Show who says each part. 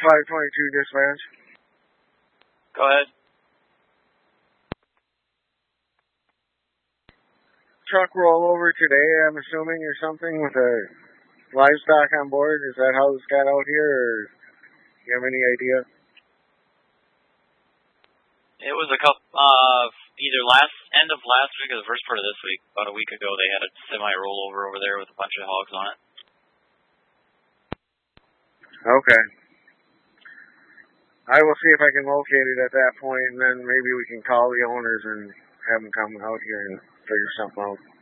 Speaker 1: 522 dispatch.
Speaker 2: Go ahead.
Speaker 1: Truck rollover today, I'm assuming, or something, with a livestock on board. Is that how this got out here, or do you have any idea?
Speaker 2: It was a couple, either end of last week or the first part of this week. About a week ago, they had a semi rollover over there with a bunch of hogs on it.
Speaker 1: Okay. I will see if I can locate it at that point, and then maybe we can call the owners and have them come out here and figure something out.